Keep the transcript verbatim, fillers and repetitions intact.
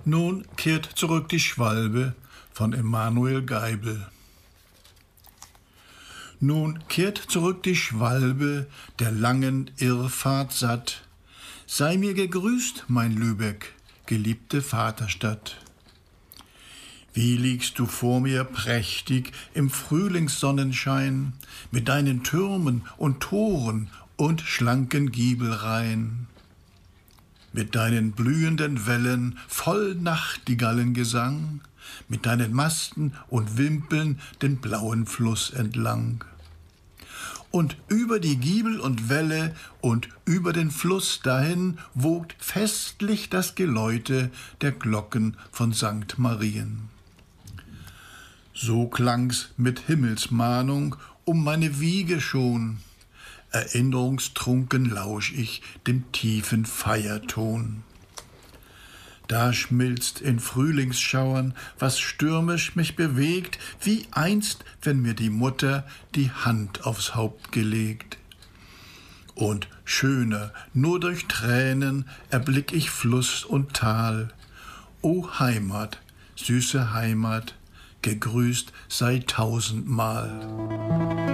Nun kehrt zurück die Schwalbe von Emanuel Geibel. Nun kehrt zurück die Schwalbe der langen Irrfahrt satt. Sei mir gegrüßt, mein Lübeck, geliebte Vaterstadt. Wie liegst du vor mir prächtig im Frühlingssonnenschein, mit deinen Türmen und Toren und schlanken Giebelreihen, mit deinen blühenden Wellen voll Nachtigallengesang, mit deinen Masten und Wimpeln den blauen Fluss entlang. Und über die Giebel und Wälle und über den Fluss dahin wogt festlich das Geläute der Glocken von Sankt Marien. So klang's mit Himmelsmahnung um meine Wiege schon, erinnerungstrunken lausch ich dem tiefen Feierton. Da schmilzt in Frühlingsschauern, was stürmisch mich bewegt, wie einst, wenn mir die Mutter die Hand aufs Haupt gelegt. Und schöner, nur durch Tränen, erblick ich Fluss und Tal. O Heimat, süße Heimat, gegrüßt sei tausendmal.